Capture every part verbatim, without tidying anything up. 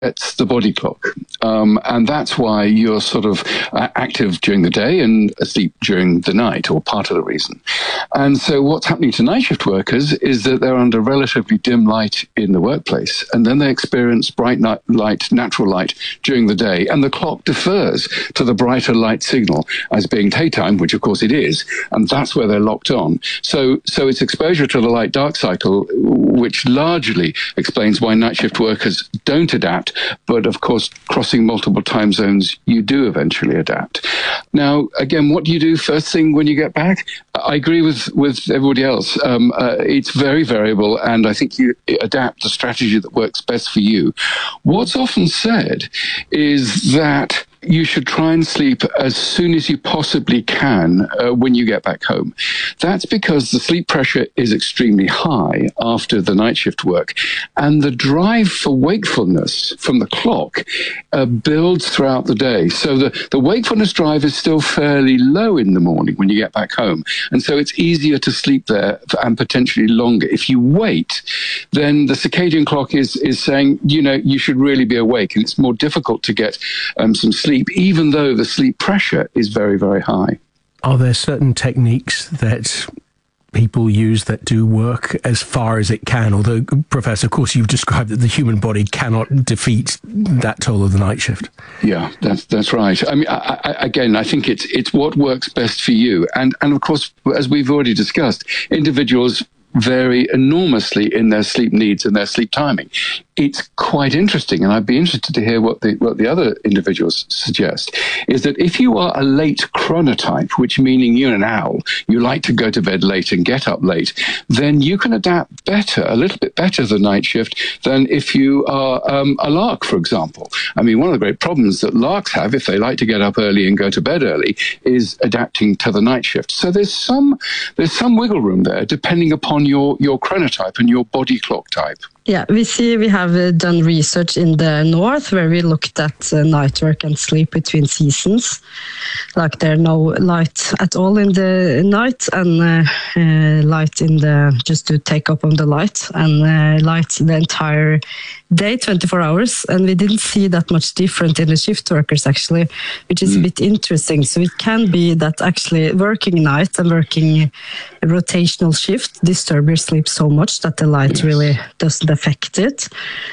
It's the body clock. Um, and that's why you're sort of uh, active during the day and asleep during the night, or part of the reason. And so what's happening to night shift workers is that they're under relatively dim light in the workplace, and then they experience bright night light, natural light during the day, and the clock defers to the brighter light signal as being daytime, which of course it is, and that's where they're locked on. So, so it's exposure to the light-dark cycle, which largely explains why night shift workers don't adapt. But of course, crossing multiple time zones, you do eventually adapt. Now, again, what do you do first thing when you get back? I agree with, with everybody else. Um, uh, it's very variable, and I think you adapt the strategy that works best for you. What's often said is that you should try and sleep as soon as you possibly can uh, when you get back home. That's because the sleep pressure is extremely high after the night shift work, and the drive for wakefulness from the clock uh, builds throughout the day. So the, the wakefulness drive is still fairly low in the morning when you get back home, and so it's easier to sleep there for, and potentially longer. If you wait, then the circadian clock is, is saying, you know, you should really be awake, and it's more difficult to get um, some sleep, even though the sleep pressure is very, very high. Are there certain techniques that people use that do work as far as it can? Although, Professor, of course, you've described that the human body cannot defeat that toll of the night shift. Yeah, that's that's right. I mean, I, I, again, I think it's it's what works best for you, and and of course, as we've already discussed, individuals vary enormously in their sleep needs and their sleep timing. It's quite interesting, and I'd be interested to hear what the what the other individuals suggest, is that if you are a late chronotype, which meaning you're an owl, you like to go to bed late and get up late, then you can adapt better, a little bit better the night shift than if you are um, a lark, for example. I mean, one of the great problems that larks have, if they like to get up early and go to bed early, is adapting to the night shift. So there's some there's some wiggle room there, depending upon your, your chronotype and your body clock type. Yeah, we see we have uh, done research in the north where we looked at uh, night work and sleep between seasons. Like there are no light at all in the night, and uh, uh, light in the, just to take up on the light, and uh, light the entire day, twenty-four hours. And we didn't see that much different in the shift workers actually, which is mm. a bit interesting. So it can be that actually working night and working a rotational shift disturb your sleep so much that the light yes. really doesn't affect it.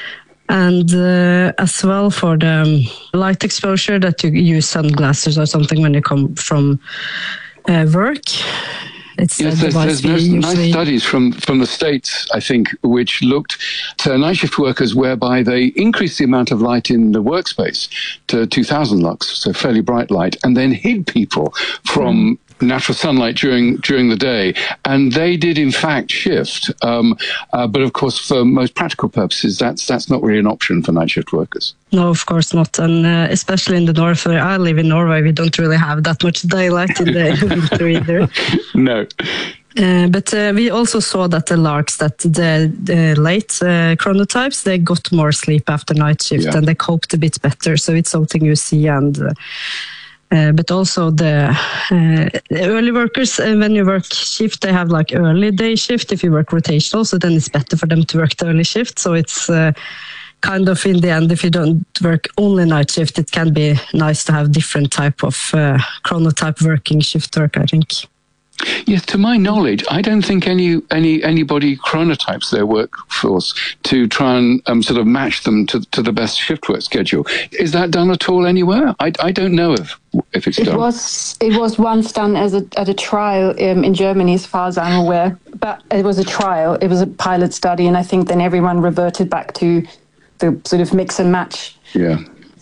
And uh, as well for the um, light exposure, that you use sunglasses or something when you come from uh, work. It's yes, there's, there's, there's nice studies from, from the States, I think, which looked to night shift workers whereby they increased the amount of light in the workspace to two thousand lux, so fairly bright light, and then hid people from mm. natural sunlight during during the day, and they did in fact shift. Um, uh, but of course, for most practical purposes, that's that's not really an option for night shift workers. No, of course not, and uh, especially in the north where I live in Norway, we don't really have that much daylight in the winter either. No. Uh, but uh, we also saw that the larks, that the, the late uh, chronotypes, they got more sleep after night shift, yeah. and they coped a bit better. So it's something you see, and. Uh, Uh, but also the uh, early workers, uh, when you work shift, they have like early day shift if you work rotational, so then it's better for them to work the early shift. So it's uh, kind of in the end, if you don't work only night shift, it can be nice to have different type of uh, chronotype working shift work, I think. Yes, to my knowledge, I don't think any any anybody chronotypes their workforce to try and um, sort of match them to to the best shift work schedule. Is that done at all anywhere? I, I don't know if if it's it done. It was it was once done as a at a trial um, in Germany, as far as I'm aware. But it was a trial. It was a pilot study, and I think then everyone reverted back to the sort of mix and match. Yeah.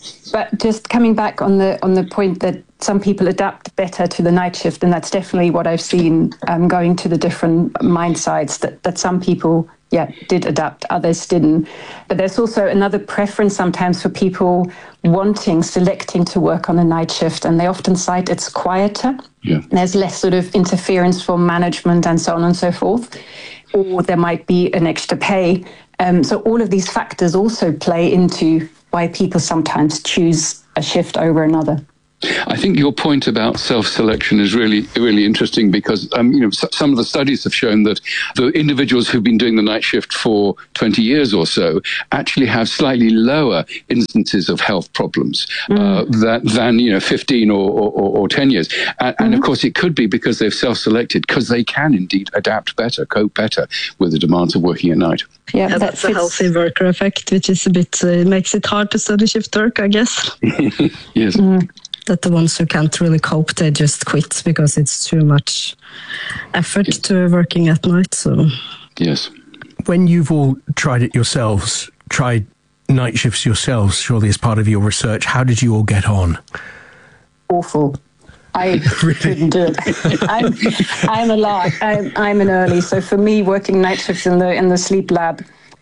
But just coming back on the on the point that some people adapt better to the night shift, and that's definitely what I've seen um, going to the different mind sites, that, that some people, yeah, did adapt, others didn't. But there's also another preference sometimes for people wanting, selecting to work on a night shift, and they often cite it's quieter. Yeah. There's less sort of interference from management and so on and so forth, or there might be an extra pay. Um, so all of these factors also play into why people sometimes choose a shift over another. I think your point about self-selection is really, really interesting because, um, you know, some of the studies have shown that the individuals who've been doing the night shift for twenty years or so actually have slightly lower instances of health problems mm. uh, that, than, you know, fifteen or, or, or ten years. And, mm-hmm. and of course, it could be because they've self-selected, because they can indeed adapt better, cope better with the demands of working at night. Yeah, yeah that's that a healthy worker effect, which is a bit, uh, makes it hard to study shift work, I guess. Yes. Mm. That the ones who can't really cope, they just quit because it's too much effort yes. to working at night. So, yes. When you've all tried it yourselves, tried night shifts yourselves, surely as part of your research, how did you all get on? Awful. I really? couldn't do it. I'm, I'm a lot. I'm, I'm an early, so for me, working night shifts in the in the sleep lab,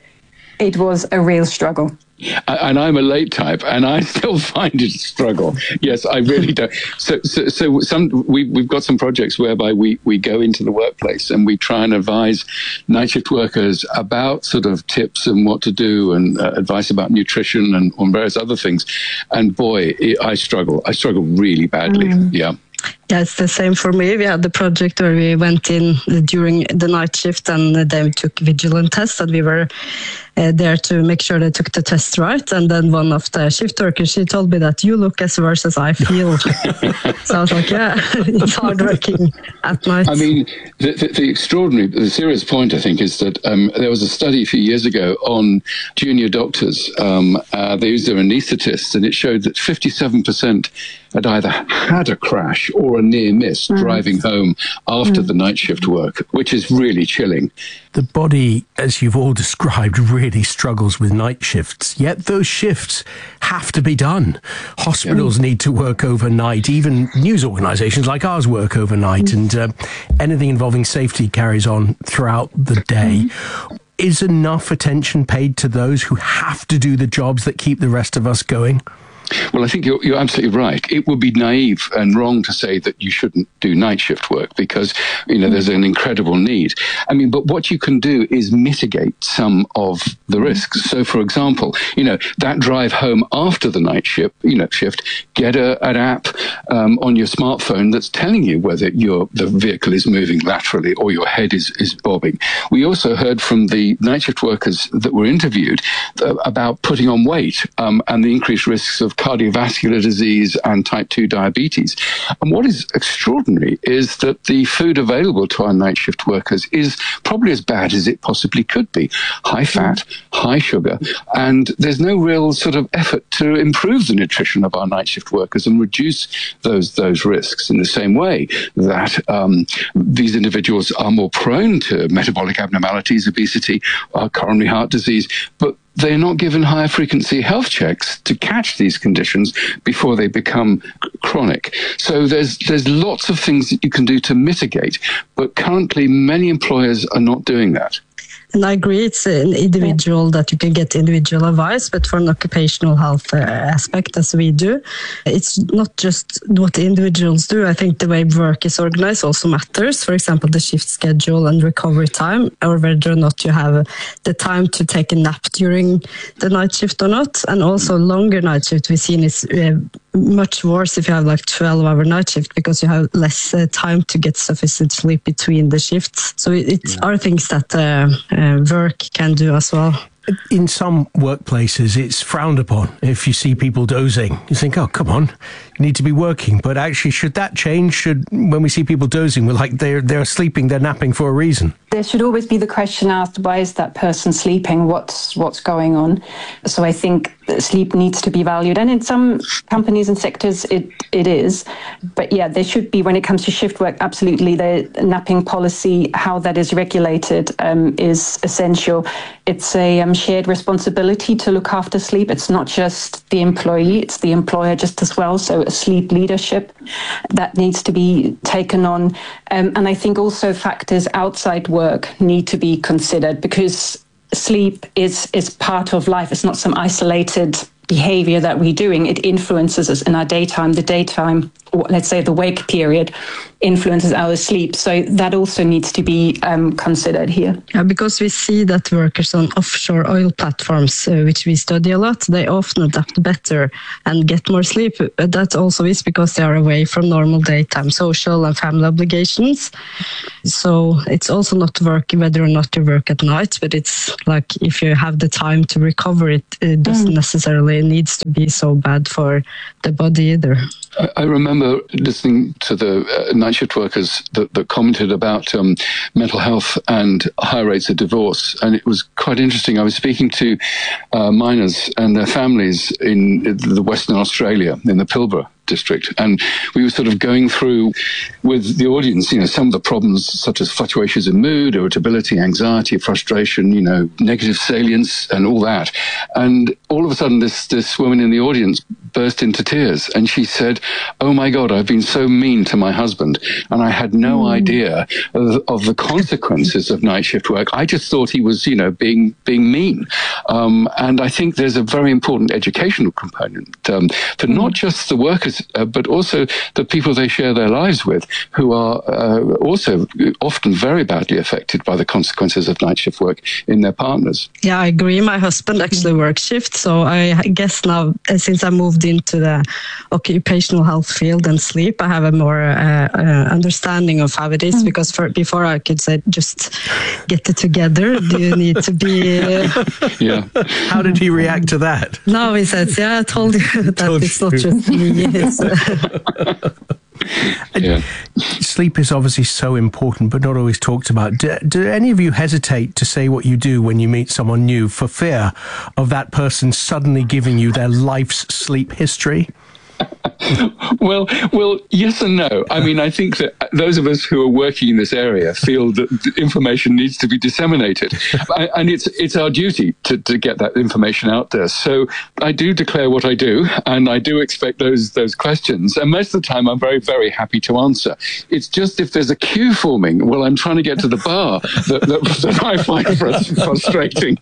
it was a real struggle. And I'm a late type, and I still find it a struggle. Yes, I really do. So, so, so some we we've got some projects whereby we we go into the workplace and we try and advise night shift workers about sort of tips and what to do, and uh, advice about nutrition and on various other things. And boy, it, I struggle. I struggle really badly. Mm. Yeah. Yeah, it's the same for me. We had the project where we went in during the night shift and they took vigilant tests, and we were uh, there to make sure they took the test right. And then one of the shift workers, she told me that you look as worse as I feel. So I was like, yeah, it's hard working at night. I mean, the, the, the extraordinary, the serious point, I think, is that um, there was a study a few years ago on junior doctors. Um, uh, they used their anaesthetists, and it showed that fifty-seven percent had either had a crash or a near miss mm. driving home after mm. the night shift work, which is really chilling. The body, as you've all described, really struggles with night shifts, yet those shifts have to be done. Hospitals yeah. need to work overnight. Even news organisations like ours work overnight, mm. and uh, anything involving safety carries on throughout the day. Mm. Is enough attention paid to those who have to do the jobs that keep the rest of us going? Well, I think you're, you're absolutely right. It would be naive and wrong to say that you shouldn't do night shift work because, you know, there's an incredible need. I mean, but what you can do is mitigate some of the risks. So, for example, you know, that drive home after the night shift, you know, shift, get a, an app um, on your smartphone that's telling you whether your the vehicle is moving laterally or your head is, is bobbing. We also heard from the night shift workers that were interviewed uh, about putting on weight um, and the increased risks of cardiovascular disease and type two diabetes. And what is extraordinary is that the food available to our night shift workers is probably as bad as it possibly could be. High fat, high sugar, and there's no real sort of effort to improve the nutrition of our night shift workers and reduce those those risks in the same way that um, these individuals are more prone to metabolic abnormalities, obesity, uh, coronary heart disease, but they're not given higher frequency health checks to catch these conditions before they become chronic. So there's there's lots of things that you can do to mitigate, but currently many employers are not doing that. And I agree, it's an individual that you can get individual advice, but for an occupational health uh, aspect, as we do, it's not just what the individuals do. I think the way work is organized also matters. For example, the shift schedule and recovery time, or whether or not you have the time to take a nap during the night shift or not. And also longer night shift we've seen is uh, much worse if you have like twelve hour night shift because you have less uh, time to get sufficient sleep between the shifts. So it, it yeah. are things that uh, uh, work can do as well. In some workplaces, it's frowned upon if you see people dozing. You think, oh, come on, you need to be working. But actually, should that change? Should, when we see people dozing, we're like, they're, they're sleeping, they're napping for a reason. There should always be the question asked, why is that person sleeping? What's, what's going on? So I think sleep needs to be valued. And in some companies and sectors, it, it is. But yeah, there should be, when it comes to shift work, absolutely, the napping policy, how that is regulated um, is essential. It's a um, shared responsibility to look after sleep. It's not just the employee, it's the employer just as well. So a sleep leadership that needs to be taken on. Um, and I think also factors outside work need to be considered because sleep is is part of life. It's not some isolated behavior that we're doing, it influences us in our daytime. The daytime, or let's say the wake period, influences our sleep. So that also needs to be um, considered here. Yeah, because we see that workers on offshore oil platforms, uh, which we study a lot, they often adapt better and get more sleep. But that also is because they are away from normal daytime social and family obligations. So it's also not work whether or not you work at night, but it's like if you have the time to recover it, it doesn't mm. necessarily needs to be so bad for the body either. I, I remember listening to the uh, night shift workers that, that commented about um, mental health and high rates of divorce, and it was quite interesting. I was speaking to uh, miners and their families in the Western Australia, in the Pilbara district, and we were sort of going through with the audience, you know, some of the problems such as fluctuations in mood, irritability, anxiety, frustration, you know, negative salience and all that. And all of a sudden this this woman in the audience burst into tears, and she said, "Oh my God, I've been so mean to my husband, and I had no mm. idea of, of the consequences of night shift work. I just thought he was, you know, being being mean." Um, and I think there's a very important educational component um, for not just the workers, uh, but also the people they share their lives with, who are uh, also often very badly affected by the consequences of night shift work in their partners. Yeah, I agree. My husband actually works shift, so I guess now, since I moved into the occupational health field and sleep, I have a more uh, uh, understanding of how it is, because for, before I could say, just get it together. Do you need to be... Uh... Yeah. How did he react to that? No, he says, yeah, I told you that told it's you. Not just me. It's, uh... Yeah. Sleep is obviously so important, but not always talked about. Do, do any of you hesitate to say what you do when you meet someone new for fear of that person suddenly giving you their life's sleep history? well, well, yes and no. I mean, I think that those of us who are working in this area feel that the information needs to be disseminated, and it's it's our duty to, to get that information out there. So I do declare what I do, and I do expect those those questions, and most of the time I'm very, very happy to answer. It's just if there's a queue forming while I'm trying to get to the bar that, that, that I find frustrating.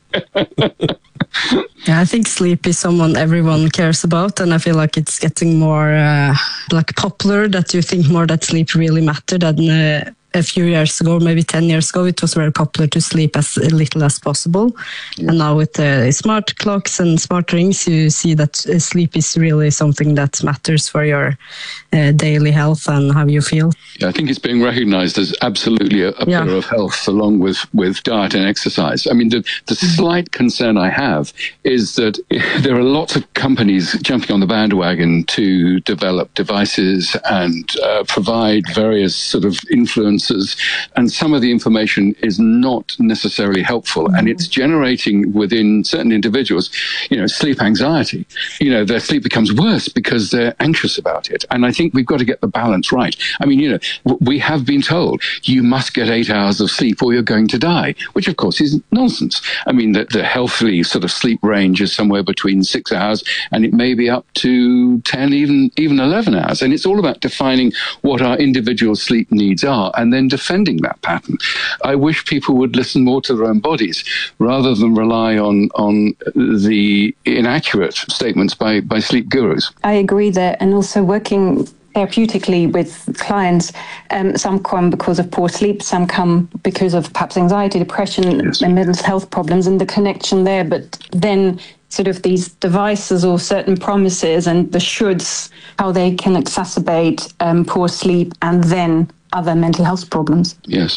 Yeah, I think sleep is someone everyone cares about, and I feel like it's getting more uh, like popular, that you think more that sleep really mattered than uh, a few years ago, maybe ten years ago, it was very popular to sleep as little as possible. Yeah. And now with the smart clocks and smart rings, you see that sleep is really something that matters for your uh, daily health and how you feel. Yeah, I think it's being recognized as absolutely a, a yeah. pillar of health, along with, with diet and exercise. I mean, the, the slight concern I have is that there are lots of companies jumping on the bandwagon to develop devices and uh, provide various sort of influence, and some of the information is not necessarily helpful, and it's generating within certain individuals, you know, sleep anxiety. You know, their sleep becomes worse because they're anxious about it, and I think we've got to get the balance right. I mean, you know, we have been told you must get eight hours of sleep or you're going to die, which of course is nonsense. I mean, the, the healthy sort of sleep range is somewhere between six hours and it may be up to ten, even even eleven hours, and it's all about defining what our individual sleep needs are and then defending that pattern. I wish people would listen more to their own bodies rather than rely on on the inaccurate statements by, by sleep gurus. I agree there, and also working therapeutically with clients, um, some come because of poor sleep, some come because of perhaps anxiety, depression, yes. and mental health problems, and the connection there, but then sort of these devices or certain promises and the shoulds, how they can exacerbate um, poor sleep and then other mental health problems. Yes.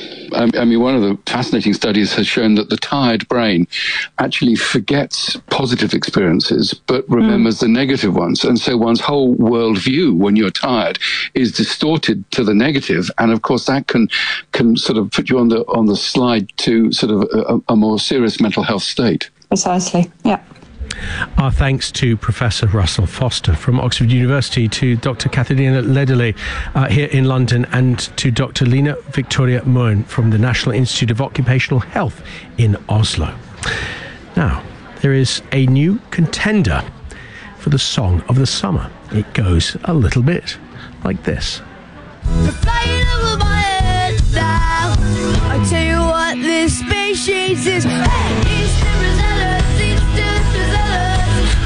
I mean, one of the fascinating studies has shown that the tired brain actually forgets positive experiences, but remembers mm. the negative ones. And so one's whole worldview when you're tired is distorted to the negative. And of course, that can can sort of put you on the on the slide to sort of a, a more serious mental health state. Precisely, yeah. Our thanks to Professor Russell Foster from Oxford University, to Doctor Catharina Lederle uh, here in London, and to Doctor Lina Victoria Moen from the National Institute of Occupational Health in Oslo. Now, there is a new contender for the Song of the Summer. It goes a little bit like this. You're flying over my head now. I tell you what, this space chase is. Hey, it's the Rosella, it's the Rosella.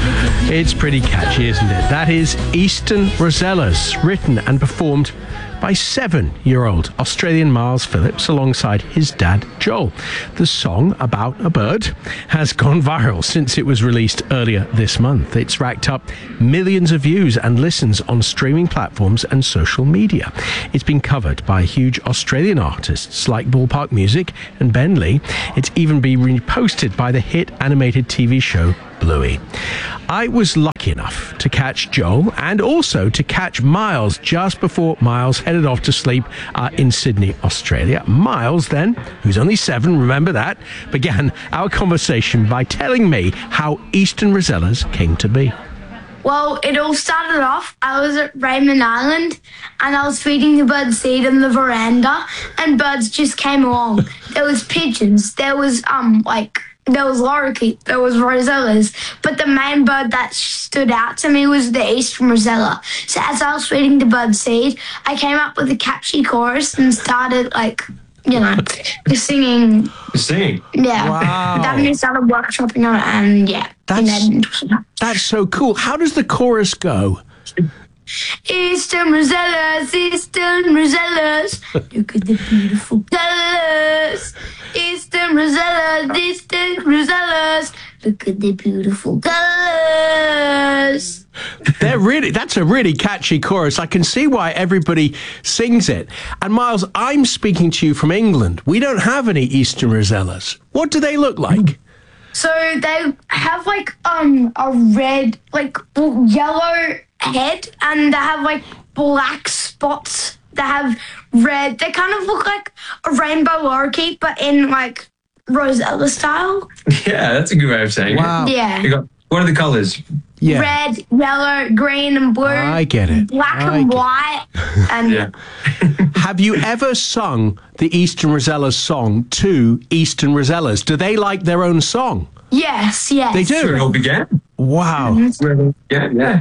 It's pretty catchy, isn't it? That is Eastern Rosellas, written and performed by seven-year-old Australian Miles Phillips alongside his dad, Joel. The song, about a bird, has gone viral since it was released earlier this month. It's racked up millions of views and listens on streaming platforms and social media. It's been covered by huge Australian artists like Ballpark Music and Ben Lee. It's even been reposted by the hit animated T V show Bluey. I was lucky enough to catch Joel and also to catch Miles just before Miles headed off to sleep uh, in Sydney, Australia. Miles then, who's only seven, remember that, began our conversation by telling me how Eastern Rosellas came to be. Well, it all started off, I was at Raymond Island and I was feeding the birds seed in the veranda and birds just came along. There was pigeons, there was, um, like, there was lorikeets, there was rosellas, but the main bird that stood out to me was the Eastern Rosella. So as I was feeding the bird seed, I came up with a catchy chorus and started, like, you know, singing. Singing? Yeah. Wow. Then we started workshopping on it and, yeah. That's, and then, that's so cool. How does the chorus go? Eastern Rosellas, Eastern Rosellas, look at the beautiful colours. Eastern Rosellas, Eastern Rosellas, look at the beautiful colours. They're really, that's a really catchy chorus. I can see why everybody sings it. And Miles, I'm speaking to you from England. We don't have any Eastern Rosellas. What do they look like? So they have like um a red, like yellow head, and they have like black spots. They have red. They kind of look like a rainbow lorikeet, but in like Rosella style. Yeah, that's a good way of saying Wow. it. Yeah. You got, what are the colours? Yeah. Red, yellow, green, and blue. I get it. Black I and get it. white. And Yeah. Have you ever sung the Eastern Rosellas song to Eastern Rosellas? Do they like their own song? yes, yes. They So it do? all began. Wow. Yeah, yeah.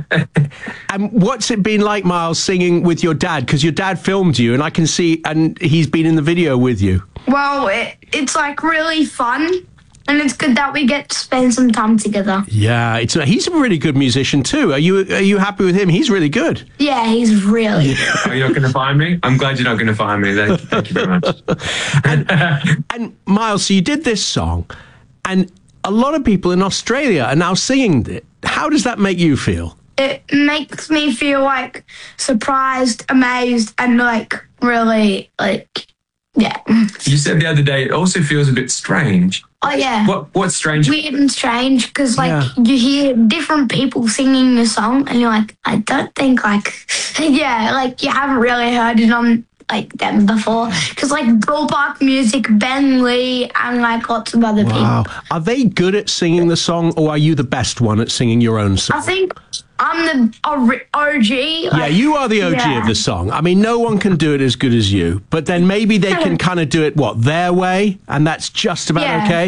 And what's it been like, Miles, singing with your dad? Because your dad filmed you, and I can see, and he's been in the video with you. Well, it, it's like really fun, and it's good that we get to spend some time together. Yeah, it's a, he's a really good musician too. Are you are you happy with him? He's really good. Yeah, he's really good. Are you not going to find me? I'm glad you're not going to find me. Thank, thank you very much. And, and Miles, so you did this song, and a lot of people in Australia are now singing it. How does that make you feel? It makes me feel like surprised, amazed, and like really like, yeah. You said the other day it also feels a bit strange. Oh, yeah. What What's strange? Weird and strange because like Yeah. you hear different people singing the song and you're like, I don't think like, yeah, like you haven't really heard it on like them before because like Ballpark Music, Ben Lee, and like lots of other Wow. people. Are they good at singing the song, or are you the best one at singing your own song? I think I'm the ori- O G. Like, Yeah, you are the O G yeah. of the song. I mean, no one can do it as good as you. But then maybe they can kind of do it, what, their way? And that's just about Yeah. okay?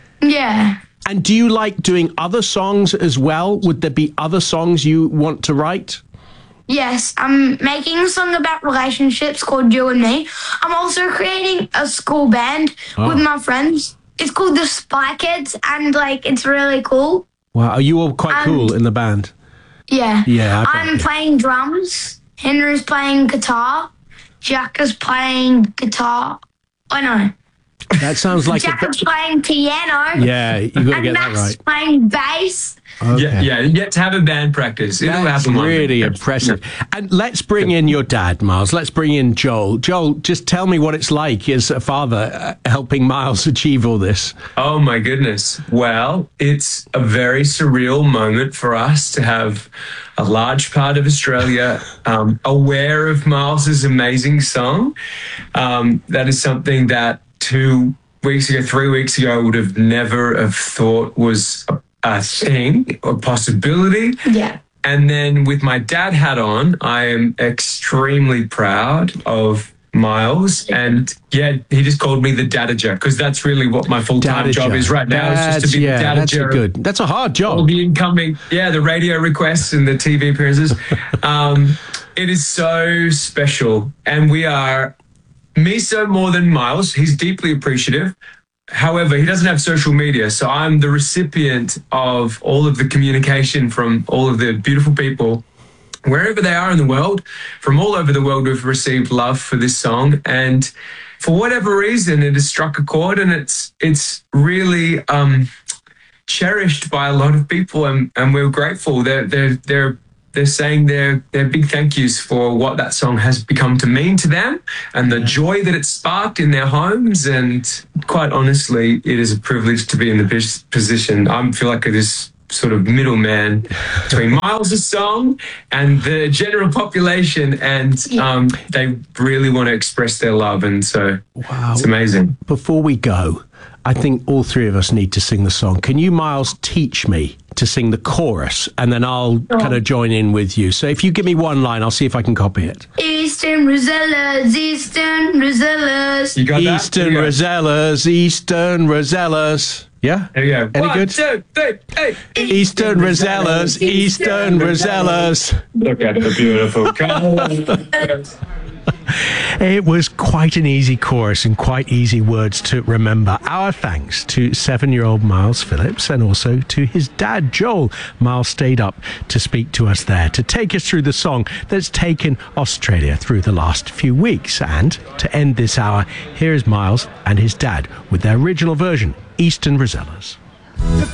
Yeah. And do you like doing other songs as well? Would there be other songs you want to write? Yes, I'm making a song about relationships called You and Me. I'm also creating a school band Oh. with my friends. It's called the Spy Kids, and like it's really cool. Wow, are you all quite Um, cool in the band? Yeah. Yeah, I bet, I'm yeah. playing drums. Henry's playing guitar. Jack is playing guitar. I know. That sounds like Jack a... is playing piano. Yeah, you got to And get that Max is right. playing bass. Okay. Yeah, yeah. Yet to have a band practice. It'll That's happen one day. really impressive. And let's bring in your dad, Miles. Let's bring in Joel. Joel, just tell me what it's like as a father uh, helping Miles achieve all this. Oh my goodness. Well, it's a very surreal moment for us to have a large part of Australia um, aware of Miles's amazing song. Um, that is something that two weeks ago, three weeks ago, I would have never have thought was a, a thing, a possibility. Yeah. And then with my dad hat on, I am extremely proud of Miles. And yeah, he just called me the dadager because that's really what my full-time job Dadager. is right now. That's, It's just to be yeah, the that's a dadager. good. That's a hard All job. the incoming, yeah, the radio requests and the T V appearances. Um, it is so special. And we are, me so more than Miles, he's deeply appreciative. However, he doesn't have social media, so I'm the recipient of all of the communication from all of the beautiful people, wherever they are in the world. From all over the world, we've received love for this song, and for whatever reason, it has struck a chord, and it's it's really um, cherished by a lot of people, and, and we're grateful. They're they're they're they're saying their their big thank yous for what that song has become to mean to them, and the joy that it sparked in their homes. And quite honestly, it is a privilege to be in the pos- position. I feel like this sort of middleman between Miles' song and the general population, and um, they really want to express their love, and so wow. It's amazing. Before we go, I think all three of us need to sing the song. Can you, Miles, teach me to sing the chorus, and then I'll oh. kind of join in with you. So if you give me one line, I'll see if I can copy it. Eastern Rosellas, Eastern Rosellas. You got that? Eastern Rosellas, Eastern Rosellas. Yeah? There you go. Any One, good? two, three, hey. Eastern Rosellas, Eastern Rosellas. Look at the beautiful colors. It was quite an easy chorus and quite easy words to remember. Our thanks to seven-year-old Miles Phillips and also to his dad, Joel. Miles stayed up to speak to us there, to take us through the song that's taken Australia through the last few weeks. And to end this hour, here is Miles and his dad with their original version, Eastern Rosellas.